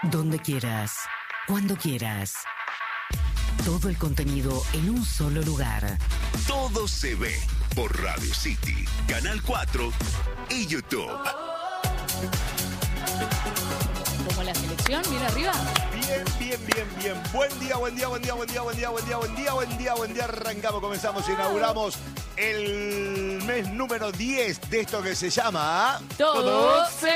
Donde quieras, cuando quieras. Todo el contenido en un solo lugar. Todo se ve por Radio City, Canal 4 y YouTube. Como la selección, bien arriba. Bien. Buen día. Arrancamos, comenzamos, inauguramos el mes número 10 de esto que se llama... Todo se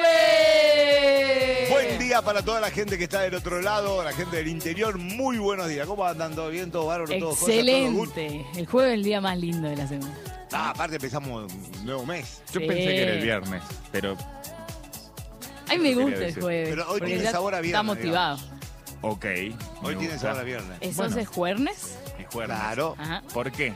ve. Buen día para toda la gente que está del otro lado, la gente del interior. Muy buenos días. ¿Cómo andan? ¿Todo bien? ¿Todo bárbaro? ¿Todo cosas? Excelente. El jueves es el día más lindo de la semana. Aparte empezamos un nuevo mes. Yo pensé que era el viernes, pero... A mí me Quería gusta el decir. jueves. Pero hoy porque tiene ya sabor a viernes, está motivado. Ok. Hoy tiene gusta. sabor a viernes. ¿Eso Bueno. es jueves? Es jueves. Claro. Ajá. ¿Por qué?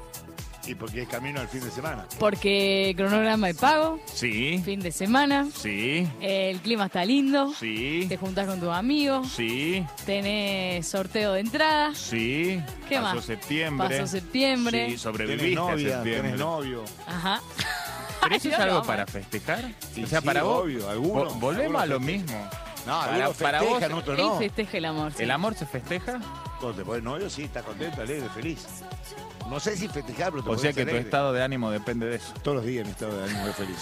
Y porque es camino al fin de semana. Porque cronograma de pago, Sí. fin de semana, Sí. el clima está lindo, Sí. te juntás con tus amigos, Sí. tenés sorteo de entradas, Sí. ¿Qué Pasó más? septiembre. pasó septiembre. Sí, Tenés sobreviviste a novia, septiembre. tenés novio. Ajá. ¿Pero eso es Yo algo no, para festejar? Sí, o sea, sí, para vos. obvio, algunos. Volvemos a lo Algunos mismo. No, algunos para festejan, vos, otros Él no. festeja el amor. sí. ¿El amor se festeja? Cuando te pones novio, sí, está contento, alegre, feliz. No sé si festejar, pero te O sea pones que tu alegre. estado de ánimo depende de eso. Todos los días mi estado de ánimo es feliz.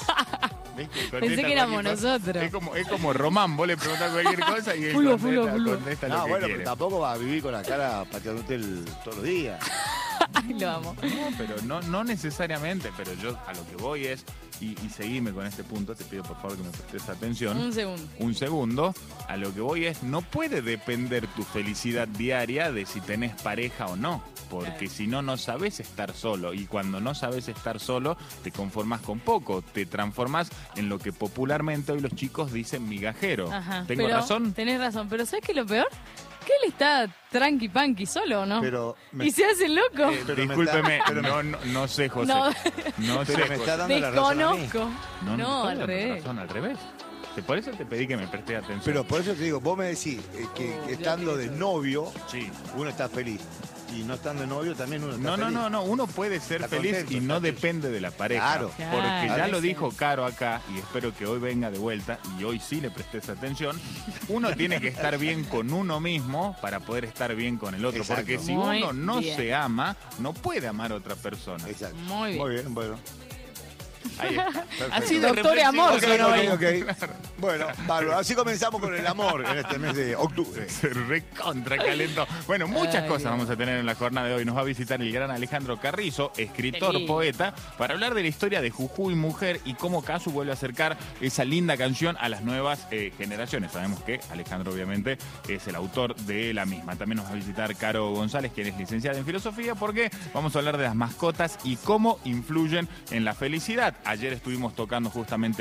Pensé que éramos nosotros. Es como Román, vos le preguntás cualquier cosa y él Fulvo, contesta, fulvo. contesta lo No, que bueno, quiere. pero tampoco vas a vivir con la cara pateándote todos los días. Ay, lo amo. No, pero no necesariamente, pero yo a lo que voy es, y seguime con este punto, te pido por favor que me prestes atención. Un segundo. Un segundo, a lo que voy es, no puede depender tu felicidad diaria de si tenés pareja o no, porque Claro. si no, no sabes estar solo, y cuando no sabes estar solo, te conformás con poco, te transformás en lo que popularmente hoy los chicos dicen migajero. Ajá. ¿Tengo pero, razón? Tenés razón, pero ¿sabes qué es lo peor? Que él está tranqui panqui solo, ¿no? Pero me, Y se hace loco. pero me Discúlpeme, está- pero me- no sé, José. No. No sé, pero me José. está dando la razón a mí. Desconozco. No, ¿cuál al es la revés. razón? Al revés. Por eso te pedí que me prestes atención. Pero por eso te digo, vos me decís que estando de novio, sí. uno está feliz. Y no estando de novio también uno está feliz. No, uno puede ser Está feliz contento, y no está depende de la pareja. Claro. Porque ya Claro, lo sí. dijo Caro acá y espero que hoy venga de vuelta y hoy sí le prestes atención. Uno tiene que estar bien con uno mismo para poder estar bien con el otro. Exacto. Porque si Muy uno no bien. se ama, no puede amar a otra persona. Exacto. Muy bien. Bueno. Ahí está. Perfecto. Así doctor de reflexivo amor, que sonó no ahí. Ok. Bueno, bárbaro. Así comenzamos con el amor en este mes de octubre. Se recontra calentó. Bueno, muchas Ay, cosas Dios. vamos a tener en la jornada de hoy. Nos va a visitar el gran Alejandro Carrizo, escritor, Feliz. poeta, para hablar de la historia de Jujuy Mujer y cómo Casu vuelve a acercar esa linda canción a las nuevas generaciones. Sabemos que Alejandro, obviamente, es el autor de la misma. También nos va a visitar Caro González, quien es licenciada en filosofía, porque vamos a hablar de las mascotas y cómo influyen en la felicidad. Ayer estuvimos tocando justamente